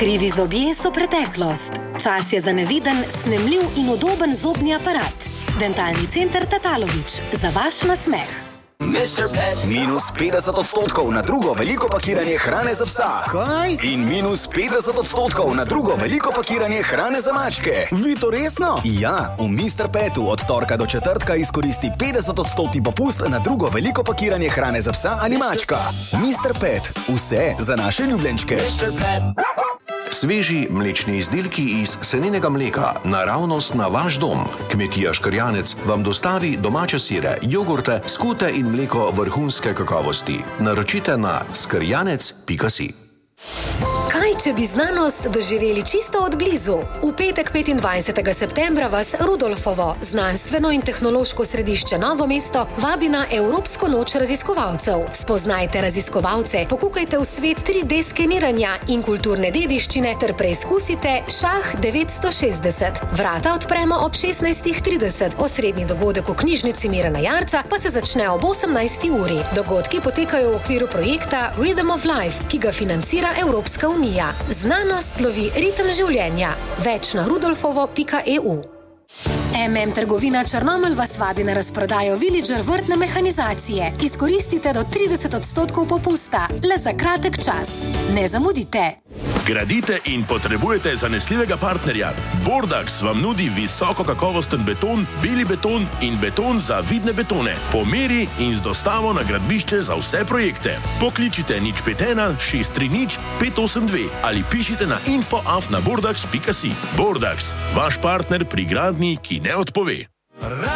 Krivi zobje so preteklost. Čas je za neviden, snemljiv in udoben zobni aparat. Dentalni center Tatalović. Za vaš nasmeh. Minus 50% na drugo veliko pakiranje hrane za psa. Kaj? In minus 50% na drugo veliko pakiranje hrane za mačke. Vi to resno? Ja, v Mr. Petu od torka do četrtka izkoristi 50% popust na drugo veliko pakiranje hrane za psa ali mačka. Mr. Pet, vse za naše ljubljenčke. Sveži mlečni izdelki iz seninega mleka, naravnost na vaš dom. Kmetija Škrjanec vam dostavi domače sire, jogurte, skute in mleko vrhunske kakovosti. Naročite na skrjanec.si. Kaj, če bi znanost doživeli čisto od blizu? V petek 25. septembra vas Rudolfovo, znanstveno in tehnološko središče Novo mesto, vabi na Evropsko noč raziskovalcev. Spoznajte raziskovalce, pokukajte v svet 3D skeniranja in kulturne dediščine ter preizkusite šah 960. Vrata odpremo ob 16.30. Osrednji dogodek v knjižnici Mirana Jarca pa se začne ob 18. uri. Dogodki potekajo v okviru projekta Rhythm of Life, ki ga financira Evropska unija. Znanost lovi ritem življenja. Več na rudolfovo.eu. Trgovina Črnomelj vas vabi na razprodajo Villager vrtne mehanizacije. Izkoristite do 30% popusta, le za kratek čas. Ne zamudite. Gradite in potrebujete zanesljivega partnerja. Bordax vam nudi visoko kakovosten beton, beli beton in beton za vidne betone. Po meri in z dostavo na gradbišče za vse projekte. Pokličite 051 630 582 ali pišite na info@bordax.si. Bordax, vaš partner pri gradnji, ki ne odpove.